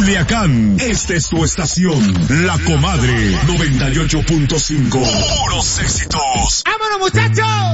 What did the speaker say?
Culiacán, esta es tu estación, La Comadre 98.5. Puros éxitos. ¡Vámonos, muchachos!